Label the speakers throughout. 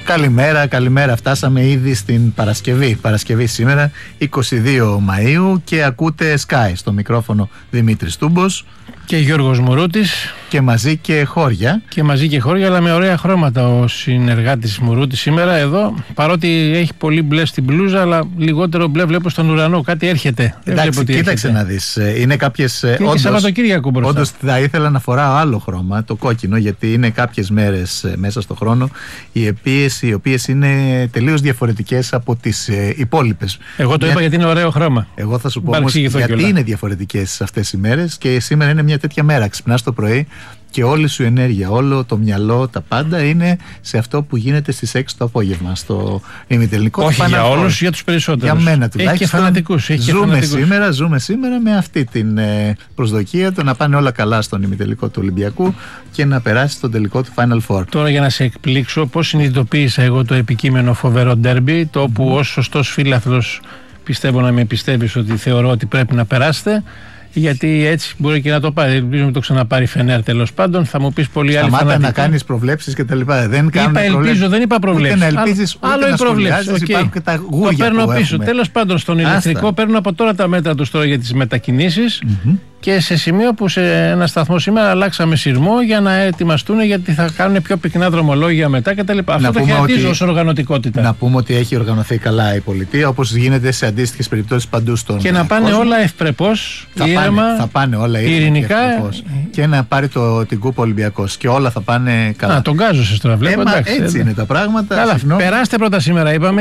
Speaker 1: Καλημέρα. Φτάσαμε ήδη στην Παρασκευή σήμερα, 22 Μαΐου, και ακούτε Sky, στο μικρόφωνο Δημήτρης Τούμπος
Speaker 2: και Γιώργος Μουρούτης.
Speaker 1: Και μαζί και χώρια.
Speaker 2: Αλλά με ωραία χρώματα ο συνεργάτης Μουρούτης σήμερα εδώ. Παρότι έχει πολύ μπλε στην μπλούζα, αλλά λιγότερο μπλε βλέπω στον ουρανό. Κάτι έρχεται.
Speaker 1: Εντάξει, κοίταξε να δεις. Είναι κάποιες.
Speaker 2: Και Σαββατοκύριακο μπροστά.
Speaker 1: Όντως θα ήθελα να φοράω άλλο χρώμα, το κόκκινο, γιατί είναι κάποιες μέρες μέσα στο χρόνο οι οποίες είναι τελείως διαφορετικές από τις υπόλοιπες.
Speaker 2: Εγώ το είπα γιατί είναι ωραίο χρώμα.
Speaker 1: Εγώ θα σου πω όμως γιατί είναι διαφορετικές αυτές οι μέρες, και σήμερα είναι μια τέτοια μέρα. Ξυπνάς το πρωί και όλη σου ενέργεια, όλο το μυαλό, τα πάντα είναι σε αυτό που γίνεται στις 6 το απόγευμα στο ημιτελικό.
Speaker 2: Όχι για όλους, για τους περισσότερους.
Speaker 1: Για μένα τουλάχιστον.
Speaker 2: Έχει και φανατικούς.
Speaker 1: Ζούμε σήμερα με αυτή την προσδοκία, το να πάνε όλα καλά στον ημιτελικό του Ολυμπιακού και να περάσει στον τελικό του Final Four.
Speaker 2: Τώρα, για να σε εκπλήξω, πώς συνειδητοποίησα εγώ το επικείμενο φοβερό ντέρμπι, το όπου ως σωστός φίλαθλος πιστεύω να με πιστεύεις ότι θεωρώ ότι πρέπει να περάσετε. Γιατί έτσι μπορεί και να το πάρει. Ελπίζω να το ξαναπάρει Φενέρ, τέλος πάντων. Θα μου πεις πολύ άλλη φανατική.
Speaker 1: Να κάνεις προβλέψεις και τα λοιπά. Δεν
Speaker 2: είπα προβλέψεις.
Speaker 1: Ούτε να ελπίζεις,
Speaker 2: άλλο οι προβλέψεις.
Speaker 1: Υπάρχουν και τα γούρια.
Speaker 2: Το παίρνω
Speaker 1: που
Speaker 2: πίσω. Τέλος πάντων, στον ηλεκτρικό παίρνω από τώρα τα μέτρα τους τώρα για τις μετακινήσεις. Και σε σημείο που σε ένα σταθμό σήμερα αλλάξαμε σειρμό για να ετοιμαστούν, γιατί θα κάνουν πιο πυκνά δρομολόγια μετά κτλ. Αυτό το χαιρετίζω ως οργανωτικότητα.
Speaker 1: Να πούμε ότι έχει οργανωθεί καλά η πολιτεία, όπως γίνεται σε αντίστοιχες περιπτώσεις παντού στον κόσμο.
Speaker 2: Και να πάνε όλα ευπρεπώς, ήρεμα,
Speaker 1: θα πάνε όλα
Speaker 2: ειρηνικά.
Speaker 1: Και να πάρει την κούπα Ολυμπιακός. Και όλα θα πάνε καλά.
Speaker 2: Τον γκάζωσες τώρα, βλέπω.
Speaker 1: Έτσι είναι τα πράγματα.
Speaker 2: Καλά, περάστε πρώτα σήμερα, είπαμε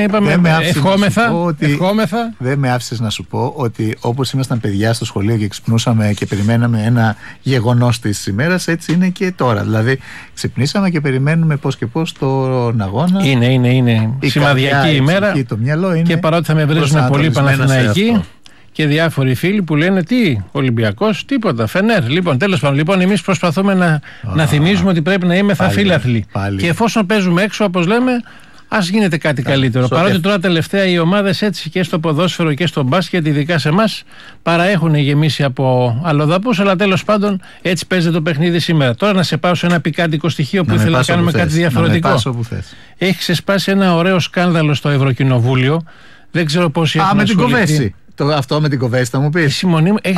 Speaker 2: ευχόμεθα.
Speaker 1: Δεν με άφησες να σου πω ότι όπως ήμασταν παιδιά στο σχολείο και ξυπνούσαμε και περιμέναμε ένα γεγονός της ημέρας, έτσι είναι και τώρα. Δηλαδή ξυπνήσαμε και περιμένουμε πώς και πώς τον αγώνα.
Speaker 2: Είναι σημαδιακή ημέρα.
Speaker 1: Το μυαλό είναι,
Speaker 2: και παρότι θα με βρίζουν πολύ Παναθηναϊκοί και διάφοροι φίλοι που λένε τι, Ολυμπιακός, τίποτα, Φενέρ. Λοιπόν, τέλος πάντων, εμείς προσπαθούμε να θυμίζουμε ότι πρέπει να είμαστε φίλαθλοι. Και εφόσον παίζουμε έξω, όπως λέμε, ας γίνεται κάτι καλύτερο. Παρότι τώρα τελευταία οι ομάδες έτσι και στο ποδόσφαιρο και στο μπάσκετ, ειδικά σε εμάς, παραέχουν γεμίσει από αλλοδαπούς, αλλά τέλος πάντων έτσι παίζει το παιχνίδι σήμερα. Τώρα να σε πάω σε ένα πικάντικο στοιχείο που ήθελα να κάνουμε κάτι διαφορετικό. Έχει ξεσπάσει ένα ωραίο σκάνδαλο στο Ευρωκοινοβούλιο. Δεν ξέρω πόσοι έχουν ασχοληθεί.
Speaker 1: Αυτό με την Κοβέση θα μου πεις.
Speaker 2: Συμμονή μου,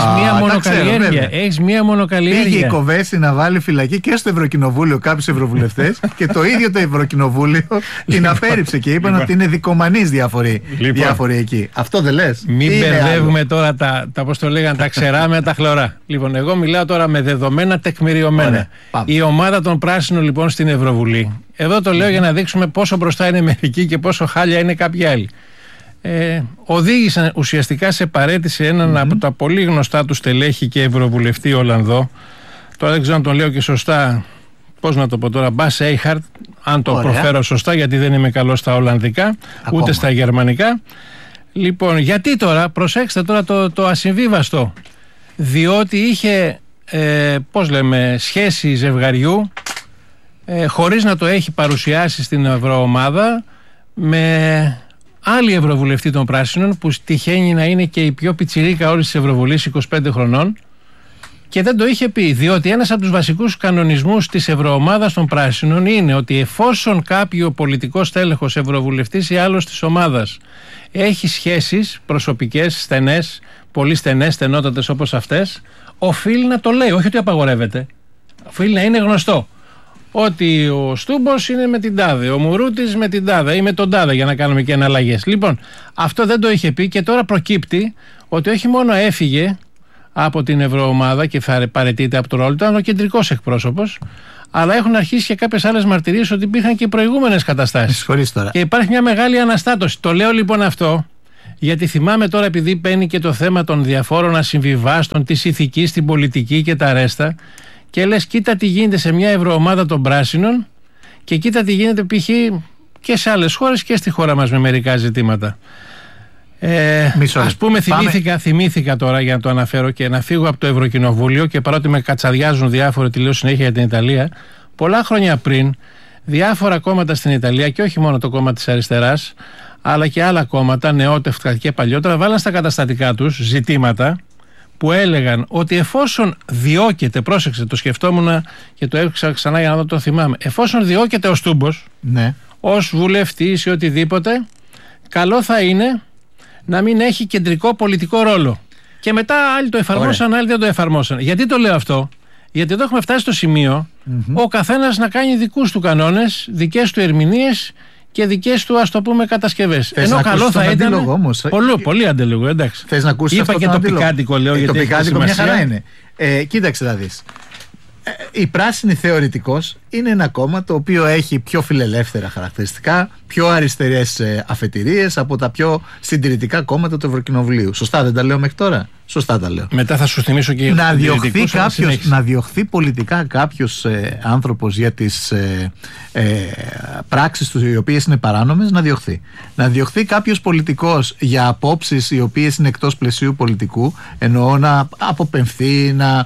Speaker 2: έχεις μία μονοκαλλιέργεια.
Speaker 1: Πήγε η Κοβέση να βάλει φυλακή και στο Ευρωκοινοβούλιο κάποιους ευρωβουλευτές και το ίδιο το Ευρωκοινοβούλιο την απέρριψε και είπαν ότι είναι δικομανείς διάφοροι εκεί. Αυτό δεν λες?
Speaker 2: Μην μπερδεύουμε τώρα τα ξερά με τα χλωρά. Λοιπόν, εγώ μιλάω τώρα με δεδομένα τεκμηριωμένα. Η ομάδα των πράσινων λοιπόν στην Ευρωβουλή. Εδώ το λέω για να δείξουμε πόσο μπροστά είναι μερικοί και πόσο χάλια είναι κάποιοι άλλοι. Οδήγησαν ουσιαστικά σε παραίτηση έναν από τα πολύ γνωστά του στελέχη και ευρωβουλευτή Ολλανδό. Τώρα δεν ξέρω αν τον λέω και σωστά, πώς να το πω τώρα, Μπας Έιχαρτ, αν το προφέρω σωστά, γιατί δεν είμαι καλό στα Ολλανδικά ούτε στα Γερμανικά. Λοιπόν, γιατί τώρα, προσέξτε τώρα το ασυμβίβαστο, διότι είχε σχέση ζευγαριού χωρίς να το έχει παρουσιάσει στην Ευρωομάδα με άλλη ευρωβουλευτή των Πράσινων, που τυχαίνει να είναι και η πιο πιτσιρίκα όλης της Ευρωβουλής, 25 χρονών, και δεν το είχε πει, διότι ένας από τους βασικούς κανονισμούς της Ευρωομάδας των Πράσινων είναι ότι εφόσον κάποιο πολιτικό στέλεχος, ευρωβουλευτής ή άλλος της ομάδας έχει σχέσεις προσωπικές, στενές, πολύ στενές, στενότατες όπως αυτές, οφείλει να το λέει, όχι ότι απαγορεύεται, οφείλει να είναι γνωστό. Ότι ο Στούμπος είναι με την τάδε, ο Μουρούτης με την τάδε ή με τον τάδε, για να κάνουμε και εναλλαγές. Λοιπόν, αυτό δεν το είχε πει και τώρα προκύπτει ότι όχι μόνο έφυγε από την Ευρωομάδα και θα παραιτείται από το ρόλο του, ήταν ο κεντρικός εκπρόσωπος, αλλά έχουν αρχίσει και κάποιες άλλες μαρτυρίες ότι υπήρχαν και προηγούμενες καταστάσεις. Και υπάρχει μια μεγάλη αναστάτωση. Το λέω λοιπόν αυτό, γιατί θυμάμαι τώρα, επειδή παίρνει και το θέμα των διαφόρων ασυμβιβάστων, της ηθικής, την πολιτική και τα ρέστα. Και λες, κοίτα τι γίνεται σε μια ευρωομάδα των πράσινων και κοίτα τι γίνεται π.χ. και σε άλλες χώρες και στη χώρα μας με μερικά ζητήματα. Ας πούμε, θυμήθηκα τώρα, για να το αναφέρω και να φύγω από το Ευρωκοινοβούλιο, και παρότι με κατσαδιάζουν διάφοροι, τη λέω συνέχεια για την Ιταλία, πολλά χρόνια πριν διάφορα κόμματα στην Ιταλία, και όχι μόνο το κόμμα της αριστεράς, αλλά και άλλα κόμματα, νεότευκα και παλιότερα, βάλαν στα καταστατικά τους ζητήματα που έλεγαν ότι εφόσον διώκεται, πρόσεξε, το σκεφτόμουν και το έξα ξανά για να δω, το θυμάμαι, εφόσον διώκεται ο Στούμπος, ως βουλευτής ή οτιδήποτε, καλό θα είναι να μην έχει κεντρικό πολιτικό ρόλο. Και μετά άλλοι το εφαρμόσαν, άλλοι δεν το εφαρμόσαν. Γιατί το λέω αυτό? Γιατί εδώ έχουμε φτάσει στο σημείο ο καθένας να κάνει δικούς του κανόνες, δικές του ερμηνείες και δικές του, ας το πούμε, κατασκευές. Ενώ καλό θα ήταν. Πολύ αντίλογο, εντάξει.
Speaker 1: Θες να ακούσεις?
Speaker 2: Είπα και το πικάτικο, λέω.
Speaker 1: Το πικάτικο μια χαρά είναι. Κοίταξε να δεις. Η Πράσινη θεωρητικώς είναι ένα κόμμα το οποίο έχει πιο φιλελεύθερα χαρακτηριστικά, πιο αριστερές αφετηρίες από τα πιο συντηρητικά κόμματα του Ευρωκοινοβουλίου. Σωστά δεν τα λέω μέχρι τώρα? Σωστά τα λέω.
Speaker 2: Μετά θα σου θυμίσω και
Speaker 1: να διωχθεί πολιτικά κάποιος άνθρωπος για τις πράξεις του οι οποίες είναι παράνομες, να διωχθεί. Να διωχθεί κάποιος πολιτικός για απόψεις οι οποίες είναι εκτός πλαισίου πολιτικού, εννοώ να αποπεμφθεί, να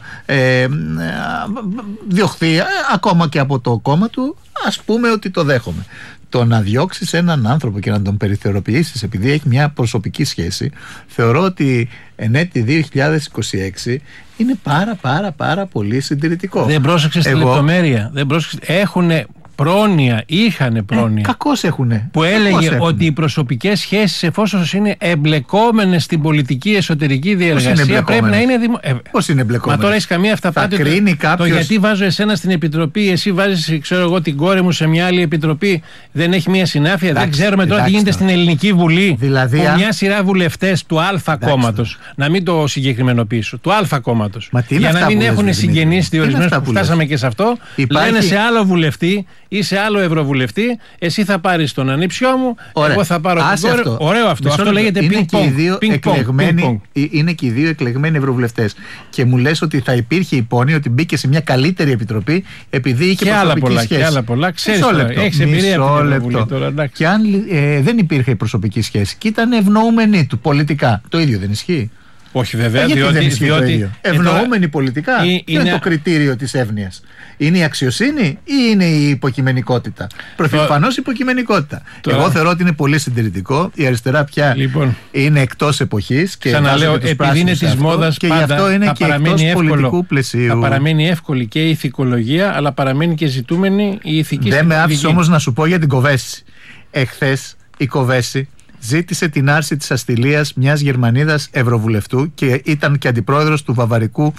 Speaker 1: διωχθεί ακόμα και από το κόμμα του, ας πούμε ότι το δέχομαι. Το να διώξεις έναν άνθρωπο και να τον περιθωριοποιήσεις επειδή έχει μια προσωπική σχέση, θεωρώ ότι εν έτη 2026 είναι πάρα πολύ συντηρητικό.
Speaker 2: Δεν πρόσεξες τη λεπτομέρεια. Έχουνε πρόνοια, είχανε πρόνοια.
Speaker 1: Κακώς έχουνε.
Speaker 2: Που έλεγε ότι οι προσωπικές σχέσεις, εφόσον είναι εμπλεκόμενες στην πολιτική εσωτερική διεργασία, πρέπει να είναι
Speaker 1: Πώς είναι εμπλεκόμενες?
Speaker 2: Μα τώρα έχεις καμία αυταπάτη. Το γιατί βάζω εσένα στην επιτροπή, εσύ βάζεις, ξέρω εγώ, την κόρη μου σε μια άλλη επιτροπή, δεν έχει μια συνάφεια. Δεν ξέρουμε τώρα τι γίνεται στην Ελληνική Βουλή.
Speaker 1: Δηλαδή,
Speaker 2: που μια σειρά βουλευτές του Α κόμματος, να μην το συγκεκριμενοποιήσω, του Α κόμματος, για να μην έχουν συγγενείς διορισμένους, που φτάσαμε και σε αυτό, λένε σε άλλο βουλευτή ή σε άλλο ευρωβουλευτή, εσύ θα πάρεις τον ανήψιό μου, εγώ θα πάρω τον κόρη. Ωραίο αυτό. Αυτό λέγεται ping-pong.
Speaker 1: Είναι και οι δύο εκλεγμένοι ευρωβουλευτές. Και μου λες ότι θα υπήρχε υπόνοια ότι μπήκε σε μια καλύτερη επιτροπή επειδή είχε προσωπική σχέση.
Speaker 2: Και άλλα πολλά. Ξέρεις τώρα, έχεις εμπειρία από την Ευρωβουλή τώρα.
Speaker 1: Και αν δεν υπήρχε προσωπική σχέση και ήταν ευνοούμενη του πολιτικά, το ίδιο δεν ισχύει?
Speaker 2: Όχι βέβαια,
Speaker 1: διότι ευνοούμενοι πολιτικά είναι το κριτήριο της εύνοιας. Είναι η αξιοσύνη ή είναι η υποκειμενικότητα? Προφανώς υποκειμενικότητα. Εγώ θεωρώ ότι είναι πολύ συντηρητικό. Η αριστερά πια είναι εκτός εποχής.
Speaker 2: Ξαναλέω, επειδή είναι της μόδας,
Speaker 1: και γι' αυτό είναι και εκτός πολιτικού πλαισίου.
Speaker 2: Θα παραμείνει εύκολη και η ηθικολογία, αλλά παραμένει και ζητούμενη η ηθική.
Speaker 1: Δεν με άφησε όμως να σου πω για την Κοβέση. Εχθές η Κοβέση ζήτησε την άρση της αστυλίας μιας Γερμανίδας ευρωβουλευτού και ήταν και αντιπρόεδρος του βαβαρικού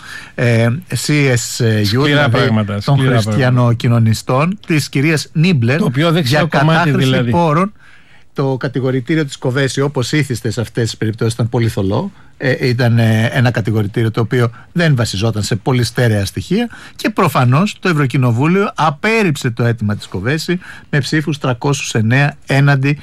Speaker 1: CSU, των χριστιανοκοινωνιστών, της κυρίας Νίμπλερ, για κατάχρηση πόρων. Το κατηγορητήριο της Κοβέση, όπως ήθιστε σε αυτές τις περιπτώσεις, ήταν πολύ θολό. Ήταν ένα κατηγορητήριο το οποίο δεν βασιζόταν σε πολύ στέρεα στοιχεία και προφανώς το Ευρωκοινοβούλιο απέρριψε το αίτημα της Κοβέση με ψήφους 309 έναντι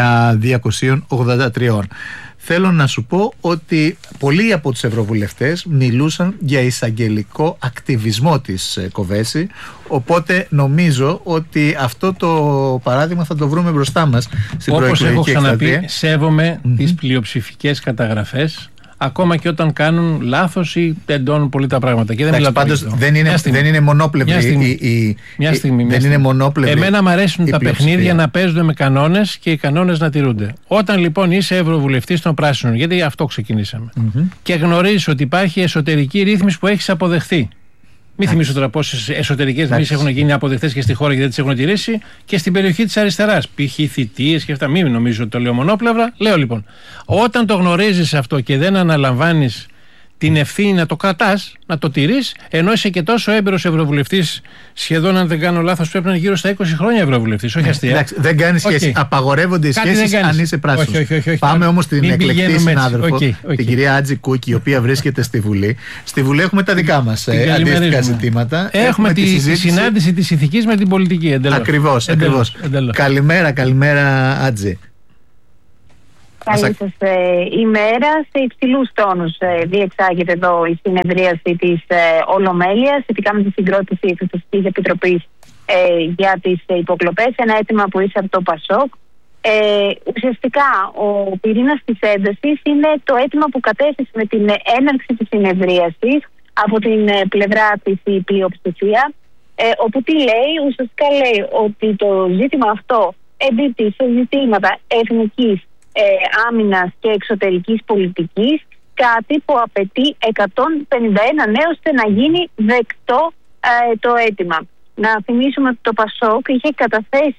Speaker 1: 283. Θέλω να σου πω ότι πολλοί από τους ευρωβουλευτές μιλούσαν για εισαγγελικό ακτιβισμό της Κοβέση, οπότε νομίζω ότι αυτό το παράδειγμα θα το βρούμε μπροστά μας στην προεκλογική εκστρατεία.
Speaker 2: Όπως έχω ξαναπεί, σέβομαι τις πλειοψηφικές καταγραφές, ακόμα και όταν κάνουν λάθος ή τεντώνουν πολύ τα πράγματα. Και δεν
Speaker 1: πάντως δεν είναι μονόπλευρη.
Speaker 2: Μια στιγμή. Εμένα μου αρέσουν τα παιχνίδια να παίζονται με κανόνες και οι κανόνες να τηρούνται. Όταν λοιπόν είσαι ευρωβουλευτής των Πράσινων, γιατί αυτό ξεκινήσαμε, και γνωρίζεις ότι υπάρχει εσωτερική ρύθμιση που έχεις αποδεχθεί. Μην θυμίσω τώρα πόσες εσωτερικές ρυθμίσεις έχουν γίνει αποδεκτές και στη χώρα και δεν τις έχουν τηρήσει και στην περιοχή της αριστεράς. Π.χ. θητείες και αυτά. Μην νομίζω ότι το λέω μονόπλευρα. Λέω λοιπόν, όταν το γνωρίζεις αυτό και δεν αναλαμβάνεις την ευθύνη να το κρατάς, να το τηρείς, ενώ είσαι και τόσο έμπειρος ευρωβουλευτής, σχεδόν αν δεν κάνω λάθος, πρέπει να είναι γύρω στα 20 χρόνια ευρωβουλευτής, όχι αστεία.
Speaker 1: Εντάξει, δεν κάνει σχέση. Απαγορεύονται οι σχέσεις αν είσαι πράσινος.
Speaker 2: Όχι.
Speaker 1: Πάμε όμως στην εκλεκτή συνάδελφο, την κυρία Άτζη Κούκη, η οποία βρίσκεται στη Βουλή. Στη Βουλή έχουμε τα δικά μας αντίστοιχα ζητήματα.
Speaker 2: Έχουμε τη συνάντηση της ηθικής με την πολιτική.
Speaker 1: Ακριβώς. Καλημέρα, Άτζη.
Speaker 3: Καλή σας ημέρα. Σε υψηλούς τόνους διεξάγεται εδώ η συνεδρίαση της Ολομέλειας σχετικά με τη συγκρότηση της Εξεταστικής Επιτροπής για τις υποκλοπές. Ένα αίτημα που ήρθε από το ΠΑΣΟΚ. Ουσιαστικά ο πυρήνας της έντασης είναι το αίτημα που κατέθεσε με την έναρξη της συνεδρίασης από την πλευρά της η πλειοψηφία, όπου τι λέει? Ουσιαστικά λέει ότι το ζήτημα αυτό εμπίπτει σε ζητήματα εθνικής άμυνας και εξωτερικής πολιτικής, κάτι που απαιτεί 151 ναι ώστε να γίνει δεκτό το αίτημα. Να θυμίσουμε ότι το ΠΑΣΟΚ είχε καταθέσει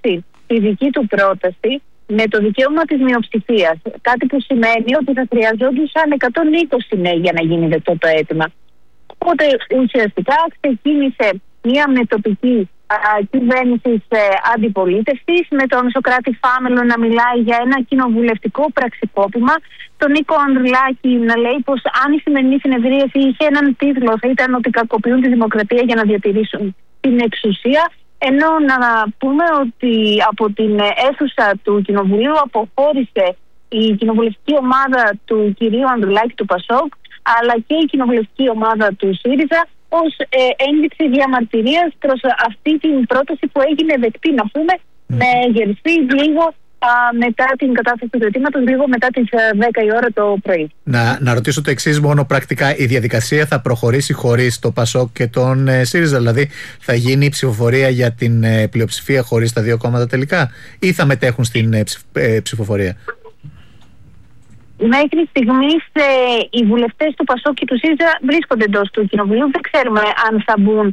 Speaker 3: στη δική του πρόταση με το δικαίωμα της μειοψηφίας. Κάτι που σημαίνει ότι θα χρειαζόντουσαν 120 ναι για να γίνει δεκτό το αίτημα. Οπότε ουσιαστικά ξεκίνησε μια μετοπική κυβέρνηση αντιπολίτευσης, με τον Σωκράτη Φάμελο να μιλάει για ένα κοινοβουλευτικό πραξικόπημα, τον Νίκο Ανδρουλάκη να λέει πως αν η σημερινή συνεδρίαση είχε έναν τίτλο θα ήταν ότι κακοποιούν τη δημοκρατία για να διατηρήσουν την εξουσία, ενώ να πούμε ότι από την αίθουσα του Κοινοβουλίου αποχώρησε η κοινοβουλευτική ομάδα του κυρίου Ανδρουλάκη του ΠΑΣΟΚ, αλλά και η κοινοβουλευτική ομάδα του ΣΥΡΙΖΑ, ως ένδειξη διαμαρτυρίας προς αυτή την πρόταση που έγινε δεκτή, να πούμε, με γερθεί λίγο μετά την κατάθεση του αιτήματος, λίγο μετά τις 10 η ώρα το πρωί.
Speaker 1: Να ρωτήσω το εξής μόνο πρακτικά. Η διαδικασία θα προχωρήσει χωρίς το ΠΑΣΟΚ και τον ΣΥΡΙΖΑ? Δηλαδή θα γίνει η ψηφοφορία για την πλειοψηφία χωρίς τα δύο κόμματα τελικά, ή θα μετέχουν στην ψηφοφορία?
Speaker 3: Μέχρι στιγμής οι βουλευτές του ΠΑΣΟΚ και του ΣΥΡΙΖΑ βρίσκονται εντός του Κοινοβουλίου. Δεν ξέρουμε αν θα μπουν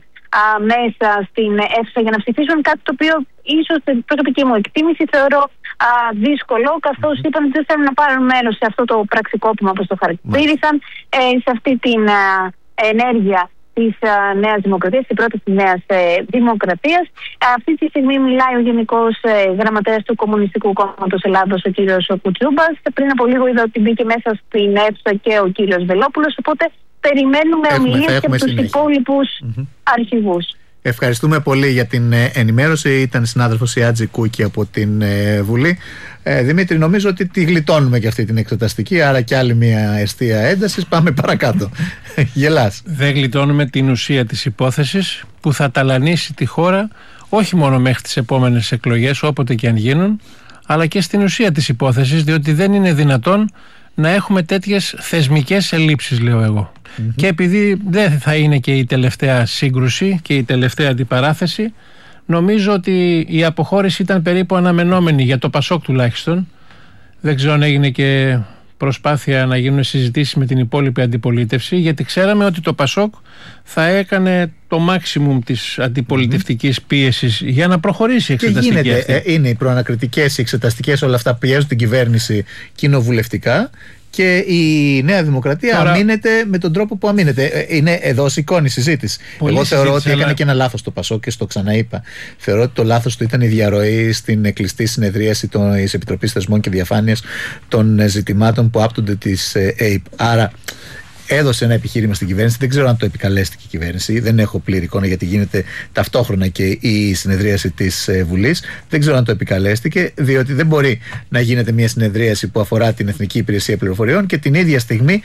Speaker 3: μέσα στην αίθουσα για να ψηφίσουν, κάτι το οποίο ίσως στην προσωπική μου εκτίμηση θεωρώ δύσκολο, καθώς είπαν ότι δεν θέλουν να πάρουν μέρος σε αυτό το πραξικόπημα, όπως το χαρακτήρισαν, σε αυτή την ενέργεια της Νέας Δημοκρατίας, την πρώτη της Νέας Δημοκρατίας. Αυτή τη στιγμή μιλάει ο Γενικός Γραμματέας του Κομμουνιστικού Κόμματος Ελλάδος, ο κύριος Κουτσούμπας. Πριν από λίγο είδα ότι μπήκε μέσα στην αίθουσα και ο κύριος Βελόπουλος, οπότε περιμένουμε ομιλίες και από τους υπόλοιπους αρχηγούς. Ευχαριστούμε πολύ για την ενημέρωση. Ήταν συνάδελφος η Άτζη Κούκη από την Βουλή. Δημήτρη, νομίζω ότι τη γλιτώνουμε και αυτή την εξεταστική, άρα και άλλη μια αιστεία έντασης. Πάμε παρακάτω. Γελάς.
Speaker 2: Δεν γλιτώνουμε την ουσία της υπόθεσης που θα ταλανίσει τη χώρα όχι μόνο μέχρι τις επόμενες εκλογές, όποτε και αν γίνουν, αλλά και στην ουσία της υπόθεσης, διότι δεν είναι δυνατόν να έχουμε τέτοιες θεσμικές ελλείψεις, λέω εγώ. Και επειδή δεν θα είναι και η τελευταία σύγκρουση και η τελευταία αντιπαράθεση, νομίζω ότι η αποχώρηση ήταν περίπου αναμενόμενη για το ΠΑΣΟΚ τουλάχιστον. Δεν ξέρω αν έγινε και προσπάθεια να γίνουν συζητήσεις με την υπόλοιπη αντιπολίτευση, γιατί ξέραμε ότι το ΠΑΣΟΚ θα έκανε το maximum της αντιπολιτευτικής πίεσης για να προχωρήσει η εξεταστική.
Speaker 1: Και γίνεται, είναι οι προανακριτικές, οι εξεταστικές, όλα αυτά πιέζουν την κυβέρνηση κοινοβουλευτικά. Και η Νέα Δημοκρατία αμήνεται με τον τρόπο που αμήνεται. Είναι εδώ σηκώνει η συζήτηση. Εγώ θεωρώ ότι έκανε και ένα λάθος το ΠΑΣΟΚ και στο ξαναείπα. Θεωρώ ότι το λάθος του ήταν η διαρροή στην κλειστή συνεδρίαση της Επιτροπής Θεσμών και Διαφάνειας των ζητημάτων που άπτονται της ΑΕΠ. Άρα έδωσε ένα επιχείρημα στην κυβέρνηση. Δεν ξέρω αν το επικαλέστηκε η κυβέρνηση. Δεν έχω πλήρη εικόνα, γιατί γίνεται ταυτόχρονα και η συνεδρίαση της Βουλής. Δεν ξέρω αν το επικαλέστηκε, διότι δεν μπορεί να γίνεται μια συνεδρίαση που αφορά την Εθνική Υπηρεσία Πληροφοριών και την ίδια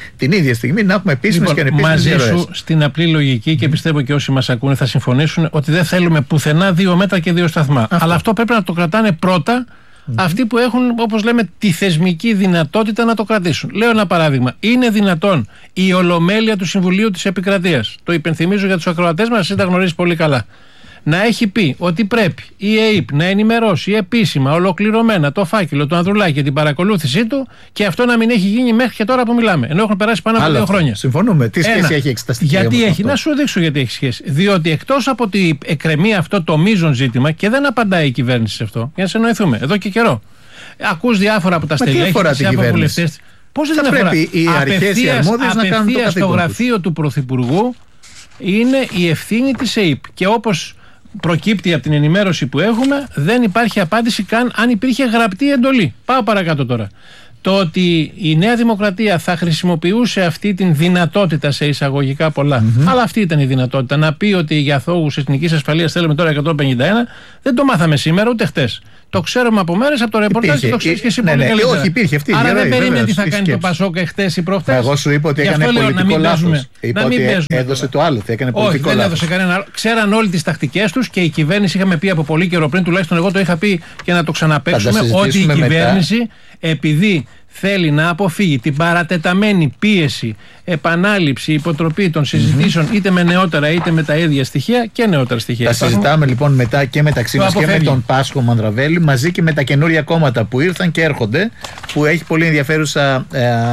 Speaker 1: στιγμή να έχουμε επίσημες και ανεπίσημες διαρροές.
Speaker 2: Μαζί σου στην απλή λογική, και πιστεύω και όσοι μας ακούνε θα συμφωνήσουν, ότι δεν θέλουμε πουθενά 2 μέτρα και 2 σταθμά. Αλλά αυτό πρέπει να το κρατάνε πρώτα αυτοί που έχουν, όπως λέμε, τη θεσμική δυνατότητα να το κρατήσουν. Λέω ένα παράδειγμα. Είναι δυνατόν η Ολομέλεια του Συμβουλίου της Επικρατείας, το υπενθυμίζω για τους ακροατές μας, εσύ τα γνωρίζεις πολύ καλά, να έχει πει ότι πρέπει η ΑΕΠ να ενημερώσει επίσημα, ολοκληρωμένα το φάκελο του Ανδρουλάκη και την παρακολούθησή του, και αυτό να μην έχει γίνει μέχρι και τώρα που μιλάμε, ενώ έχουν περάσει πάνω από 2 χρόνια.
Speaker 1: Συμφωνούμε. Τι σχέση έχει εξεταστική?
Speaker 2: Γιατί έχει, να σου δείξω γιατί έχει σχέση. Διότι εκτός από ότι εκκρεμεί αυτό το μείζον ζήτημα και δεν απαντάει η κυβέρνηση σε αυτό, για να σε εννοηθούμε, εδώ και καιρό. Ακούς διάφορα από τα στελέχη και από βουλευτές. Πώς δεν
Speaker 1: πρέπει οι αρχές οι αρμόδιες να κάνουν το καθήκον τους?
Speaker 2: Στο γραφείο του Πρωθυπουργού είναι η ευθύνη της ΑΕΠ. Και όπως προκύπτει από την ενημέρωση που έχουμε, δεν υπάρχει απάντηση καν αν υπήρχε γραπτή εντολή. Πάω παρακάτω τώρα. Το ότι η Νέα Δημοκρατία θα χρησιμοποιούσε αυτή την δυνατότητα, σε εισαγωγικά πολλά, αλλά αυτή ήταν η δυνατότητα, να πει ότι για αθώους εθνικής ασφαλείας θέλουμε τώρα 151, δεν το μάθαμε σήμερα ούτε χτες. Το ξέρουμε από μέρες από το ρεπορτάζ και το ξέρεις και εσύ πολύ καλύτερα.
Speaker 1: Όχι, υπήρχε αυτή η
Speaker 2: Άρα
Speaker 1: διαρροή,
Speaker 2: δεν περίμενε τι θα κάνει το ΠΑΣΟΚ χτες ή προχτές.
Speaker 1: Εγώ σου είπα ότι έκανε πολιτικό λάθος. Είπα ότι έδωσε το άλλο, έκανε πολιτικό λάθος.
Speaker 2: Δεν έδωσε κανένα άλλο. Ξέραν όλοι τις τακτικές τους και η κυβέρνηση, είχαμε πει από πολύ καιρό πριν, τουλάχιστον εγώ το είχα πει και να το ξαναπαίξουμε, ότι η κυβέρνηση, επειδή θέλει να αποφύγει την παρατεταμένη πίεση, επανάληψη, υποτροπή των συζητήσεων, είτε με νεότερα είτε με τα ίδια στοιχεία και νεότερα στοιχεία.
Speaker 1: Τα συζητάμε λοιπόν μετά και μεταξύ μας και με τον Πάσχο Μανδραβέλη, μαζί και με τα καινούρια κόμματα που ήρθαν και έρχονται, που έχει πολύ ενδιαφέρουσα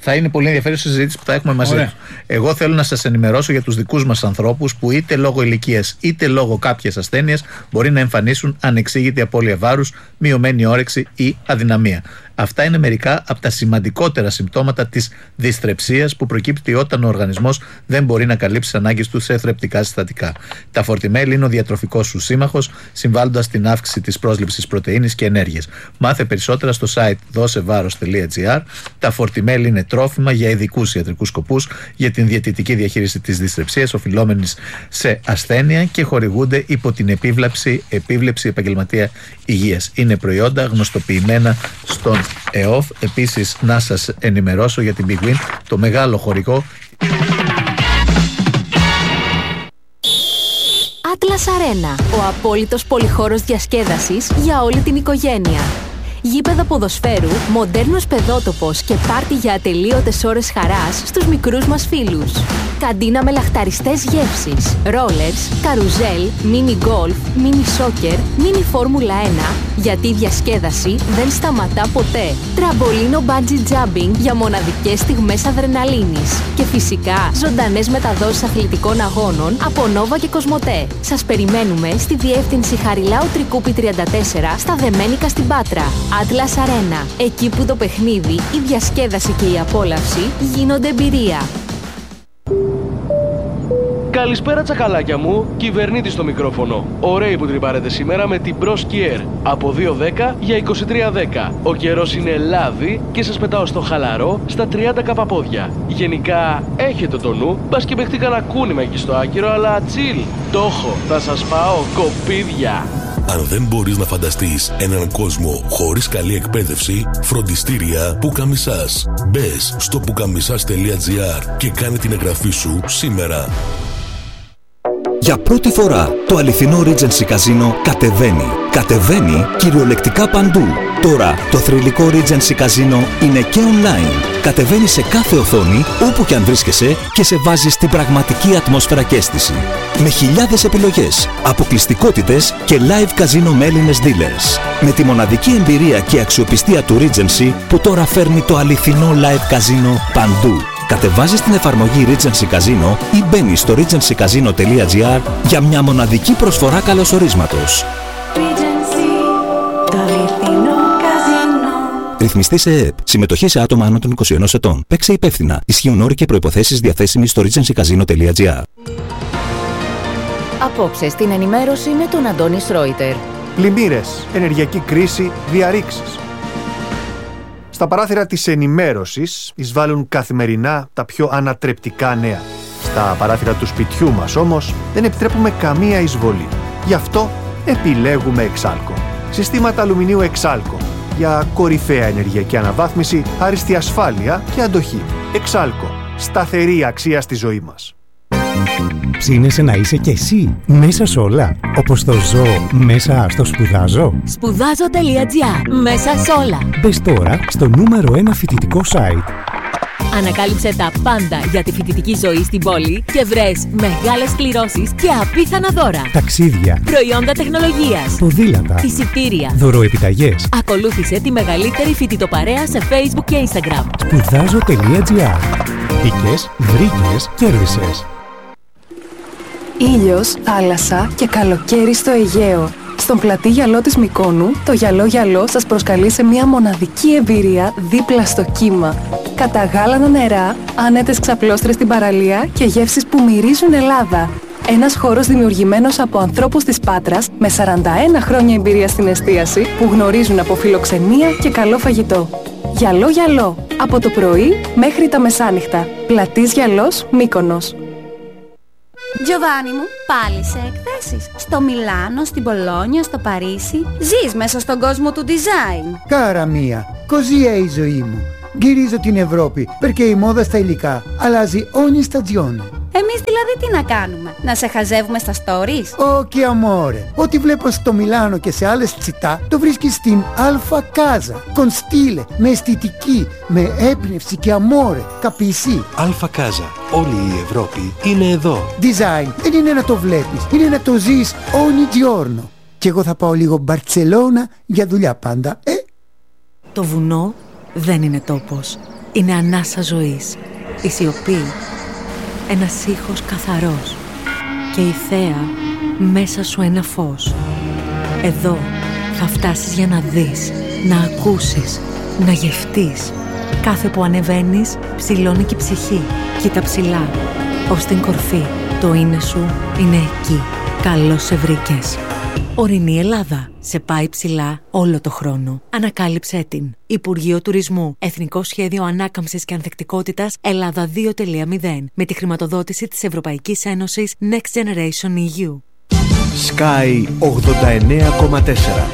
Speaker 1: Θα είναι πολύ ενδιαφέρουσα συζήτηση που θα έχουμε μαζί του. Εγώ θέλω να σας ενημερώσω για τους δικούς μας ανθρώπους που είτε λόγω ηλικίας είτε λόγω κάποιες ασθένειας μπορεί να εμφανίσουν ανεξήγητη απώλεια βάρους, μειωμένη όρεξη ή αδυναμία. Αυτά είναι μερικά από τα σημαντικότερα συμπτώματα της δυστρεψίας που προκύπτει όταν ο οργανισμός δεν μπορεί να καλύψει τις ανάγκες του σε θρεπτικά συστατικά. Τα φορτιμέλ είναι ο διατροφικός σου σύμμαχος, συμβάλλοντας στην αύξηση της πρόσληψης πρωτεΐνης και ενέργειας. Μάθε περισσότερα στο site dosevaros.gr. Τα φορτιμέλ είναι τρόφιμα για ειδικούς ιατρικούς σκοπούς για την διαιτητική διαχείριση της δυστρεψίας οφειλόμενης σε ασθένεια και χορηγούνται υπό την επίβλεψη επαγγελματία υγείας. Είναι προϊόντα γνωστοποιημένα στον ΕΟΦ. Επίσης να σας ενημερώσω για την Big Win, το μεγάλο χορηγό.
Speaker 4: Atlas Arena, ο απόλυτος πολυχώρος διασκέδασης για όλη την οικογένεια. Γήπεδα ποδοσφαίρου, μοντέρνος παιδότοπος και πάρτι για ατελείωτες ώρες χαράς στους μικρούς μας φίλους. Καντίνα με λαχταριστές γεύσεις, ρόλερς, καρουζέλ, μίνι γκολφ, μίνι σόκερ, μίνι φόρμουλα 1, γιατί η διασκέδαση δεν σταματά ποτέ. Τραμπολίνο bungee jumping για μοναδικές στιγμές αδρεναλίνης. Και φυσικά ζωντανές μεταδόσεις αθλητικών αγώνων από Νόβα και Κοσμοτέ. Σας περιμένουμε στη διεύθυνση Χαριλάου Τρικούπη 34 στα Δεμένικα στην Πάτρα. Atlas Arena, εκεί που το παιχνίδι, η διασκέδαση και η απόλαυση γίνονται εμπειρία.
Speaker 5: Καλησπέρα τσακαλάκια μου, κυβερνήτης στο μικρόφωνο. Ωραίοι που τρυπάρετε σήμερα με την Bros Kier. Από 2.10 για 23.10. Ο καιρός είναι λάδι και σας πετάω στο χαλαρό στα 30 καπαπόδια. Γενικά έχετε το νου, μπας και παιχτεί κανένα κούνημα εκεί στο άκυρο, αλλά τσιλ. Το έχω, θα σας πάω κοπίδια.
Speaker 6: Αν δεν μπορείς να φανταστείς έναν κόσμο χωρίς καλή εκπαίδευση, φροντιστήρια Πουκαμισάς. Μπες στο pukamisas.gr και κάνε την εγγραφή σου σήμερα.
Speaker 7: Για πρώτη φορά το αληθινό Regency Casino κατεβαίνει. Κατεβαίνει κυριολεκτικά παντού. Τώρα το θρυλικό Regency Casino είναι και online. Κατεβαίνει σε κάθε οθόνη, όπου και αν βρίσκεσαι και σε βάζει στην πραγματική ατμόσφαιρα και αίσθηση. Με χιλιάδες επιλογές, αποκλειστικότητες και live casino με Έλληνες dealers. Με τη μοναδική εμπειρία και αξιοπιστία του Regency που τώρα φέρνει το αληθινό live casino παντού. Κατεβάζεις την εφαρμογή Regency Casino ή μπαίνεις στο regencycasino.gr για μια μοναδική προσφορά καλωσορίσματος.
Speaker 8: Το αληθινό καζίνο.
Speaker 7: Ρυθμιστή σε ΕΕΠ. Συμμετοχή σε άτομα άνω των 21 ετών. Παίξε υπεύθυνα. Ισχύουν όροι και προϋποθέσεις διαθέσιμοι στο regencycasino.gr.
Speaker 4: Απόψε στην ενημέρωση με τον Αντώνη Σρόιτερ.
Speaker 9: Πλημμύρες, ενεργειακή κρίση, διαρρήξεις. Στα παράθυρα της ενημέρωσης εισβάλλουν καθημερινά τα πιο ανατρεπτικά νέα. Στα παράθυρα του σπιτιού μας όμως δεν επιτρέπουμε καμία εισβολή. Γι' αυτό επιλέγουμε Εξάλκο. Συστήματα αλουμινίου Εξάλκο για κορυφαία ενεργειακή αναβάθμιση, άριστη ασφάλεια και αντοχή. Εξάλκο. Σταθερή αξία στη ζωή μας.
Speaker 10: Ψήνεσαι να είσαι κι εσύ μέσα σ' όλα, όπως το ζω μέσα στο σπουδάζω.
Speaker 4: Σπουδάζω.gr. Μέσα σ' όλα.
Speaker 10: Μπες τώρα στο νούμερο 1 φοιτητικό site.
Speaker 4: Ανακάλυψε τα πάντα για τη φοιτητική ζωή στην πόλη και βρες μεγάλες κληρώσεις και απίθανα δώρα.
Speaker 10: Ταξίδια,
Speaker 4: προϊόντα τεχνολογίας,
Speaker 10: ποδήλατα,
Speaker 4: εισιτήρια,
Speaker 10: δωροεπιταγές.
Speaker 4: Ακολούθησε τη μεγαλύτερη φοιτητοπαρέα σε Facebook και Instagram.
Speaker 10: Σπουδάζω.gr. Μπήκες, βρήκες, κέρδισες.
Speaker 11: Ήλιος, θάλασσα και καλοκαίρι στο Αιγαίο. Στον πλατή γυαλό της Μυκόνου, το γυαλό σας προσκαλεί σε μια μοναδική εμπειρία δίπλα στο κύμα. Καταγάλανα νερά, άνετες ξαπλώστρες στην παραλία και γεύσεις που μυρίζουν Ελλάδα. Ένας χώρος δημιουργημένος από ανθρώπους της Πάτρας με 41 χρόνια εμπειρία στην εστίαση που γνωρίζουν από φιλοξενία και καλό φαγητό. Γυαλό, από το πρωί μέχρι τα μεσάνυχτα. Πλατής γυαλός, Μύκονος.
Speaker 8: Giovanni μου, πάλι σε εκθέσεις. Στο Μιλάνο, στην Πολόνια, στο Παρίσι. Ζεις μέσα στον κόσμο του design.
Speaker 12: Κάρα μία, così è η ζωή μου. Γυρίζω την Ευρώπη, perché η μόδα στα υλικά αλλάζει ogni stagione.
Speaker 8: Εμείς δηλαδή τι να κάνουμε, να σε χαζεύουμε στα stories?
Speaker 12: Όχι amore, ό,τι βλέπω στο Μιλάνο και σε άλλες τσιτά το βρίσκεις στην Alfa Casa. Con stile, με αισθητική, με έμπνευση και amore, capisci?
Speaker 6: Alfa Casa, όλη η Ευρώπη είναι εδώ.
Speaker 12: Design δεν είναι να το βλέπεις, είναι να το ζεις ogni giorno. Και εγώ θα πάω λίγο Μπαρτσελώνα για δουλειά πάντα,
Speaker 13: Το βουνό δεν είναι τόπος. είναι ανάσα ζωής. Η σιωπή, ένας ήχος καθαρός. Και η θέα, μέσα σου ένα φως. Εδώ θα φτάσεις για να δεις, να ακούσεις, να γευτείς. Κάθε που ανεβαίνεις, ψηλώνει και η ψυχή. Κοίτα ψηλά, ως την κορφή. Το είναι σου είναι εκεί. Καλώς σε βρήκες. Ορεινή Ελλάδα. Σε πάει ψηλά όλο το χρόνο. Ανακάλυψέ την. Υπουργείο Τουρισμού. Εθνικό Σχέδιο Ανάκαμψης και Ανθεκτικότητας Ελλάδα 2.0. Με τη χρηματοδότηση της Ευρωπαϊκής Ένωσης Next Generation EU.
Speaker 14: Sky 89,4.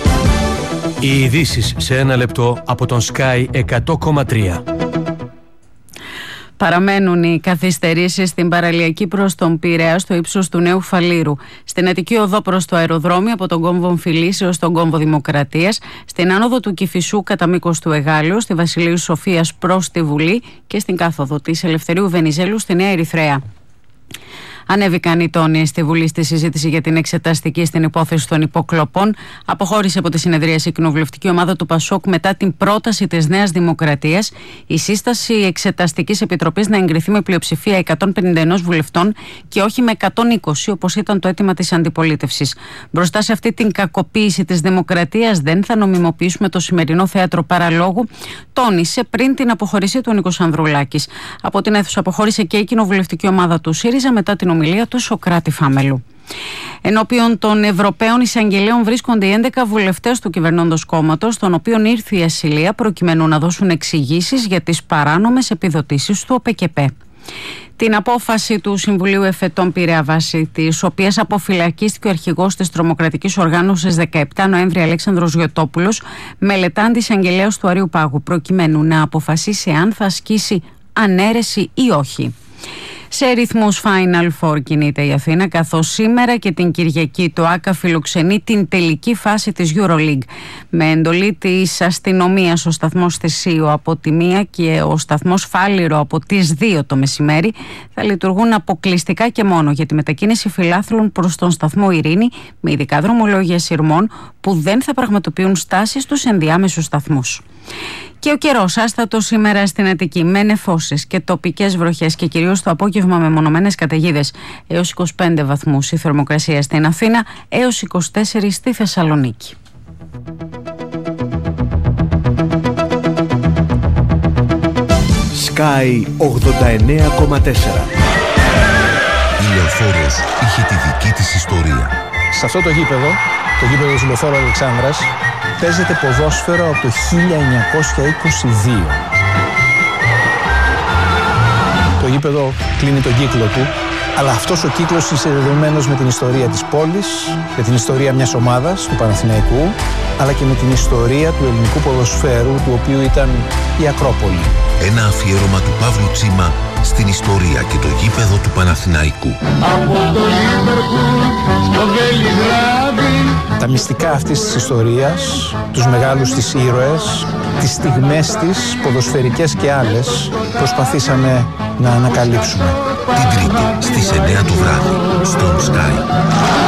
Speaker 15: Οι ειδήσεις σε ένα λεπτό από τον Sky 100,3.
Speaker 16: Παραμένουν οι καθυστερήσεις στην παραλιακή προς τον Πειραιά στο ύψος του Νέου Φαλήρου, στην Αττική οδό προς το αεροδρόμιο από τον κόμβο Φιλής έως τον κόμβο Δημοκρατίας, στην άνοδο του Κηφισού κατά μήκος του Εγάλεως, στη Βασιλείου Σοφίας προς τη Βουλή και στην κάθοδο της Ελευθερίου Βενιζέλου στη Νέα Ερυθρέα. Ανέβηκαν οι τόνοι στη Βουλή στη συζήτηση για την εξεταστική στην υπόθεση των υποκλοπών. Αποχώρησε από τη συνεδρίαση η κοινοβουλευτική ομάδα του ΠΑΣΟΚ μετά την πρόταση της Νέας Δημοκρατίας η σύσταση εξεταστικής επιτροπής να εγκριθεί με πλειοψηφία 151 βουλευτών και όχι με 120 όπως ήταν το αίτημα της αντιπολίτευσης. Μπροστά σε αυτή την κακοποίηση της δημοκρατίας δεν θα νομιμοποιήσουμε το σημερινό θέατρο παραλόγου, τόνισε πριν την αποχώρηση του Νίκος Ανδρουλάκης. Από την αίθουσα αποχώρησε και η κοινοβουλευτική ομάδα του ΣΥΡΙΖΑ μετά την ομιλία του Σοκράτη Φάμελου. Ενώπιον των Ευρωπαίων Εισαγγελέων βρίσκονται οι 11 βουλευτές του κυβερνώντος κόμματος, των οποίων ήρθε η ασυλία προκειμένου να δώσουν εξηγήσεις για τις παράνομες επιδοτήσεις του ΟΠΕΚΕΠΕ. Την απόφαση του Συμβουλίου Εφετών Πειραιά, βάση της οποίας αποφυλακίστηκε ο αρχηγός της τρομοκρατικής οργάνωσης 17 Νοέμβρη Αλέξανδρος Γιωτόπουλος, μελετά αντισαγγελέας του Αριού Πάγου προκειμένου να αποφασίσει αν θα ασκήσει ανέρεση ή όχι. Σε ρυθμούς Final Four κινείται η Αθήνα, καθώς σήμερα και την Κυριακή το ΆΚΑ φιλοξενεί την τελική φάση της EuroLeague. Με εντολή της αστυνομίας ο σταθμός Θησίου από τη 1 και ο σταθμός Φάληρο από τις 2 το μεσημέρι θα λειτουργούν αποκλειστικά και μόνο για τη μετακίνηση φιλάθλων προς τον σταθμό Ειρήνη, με ειδικά δρομολόγια σειρμών που δεν θα πραγματοποιούν στάσεις στους ενδιάμεσους σταθμούς. Και ο καιρός άστατος σήμερα στην Αττική, με νεφώσεις και τοπικές βροχές και κυρίως το απόγευμα με μονομένες καταιγίδες, έως 25 βαθμούς η θερμοκρασία στην Αθήνα, έως 24 στη Θεσσαλονίκη.
Speaker 14: Sky 89,4.
Speaker 6: Η Λεωφόρος είχε τη δική της ιστορία.
Speaker 17: Σε αυτό το γήπεδο της Λεωφόρου Αλεξάνδρας, παίζεται ποδόσφαιρο από το 1922. Το γήπεδο κλείνει τον κύκλο του, αλλά αυτός ο κύκλος είναι συνδεδεμένος με την ιστορία της πόλης, με την ιστορία μιας ομάδας, του Παναθηναϊκού, αλλά και με την ιστορία του ελληνικού ποδοσφαίρου, του οποίου ήταν η Ακρόπολη.
Speaker 6: Ένα αφιέρωμα του Παύλου Τσίμα στην ιστορία και το γήπεδο του Παναθηναϊκού.
Speaker 18: Από το Λίβερπουλ στο Βελιγράδι.
Speaker 17: Τα μυστικά αυτής της ιστορίας, τους μεγάλους της ήρωες, τις στιγμές της, ποδοσφαιρικές και άλλες, προσπαθήσαμε να ανακαλύψουμε.
Speaker 6: Την Τρίτη στις 9 το βράδυ, στον Sky.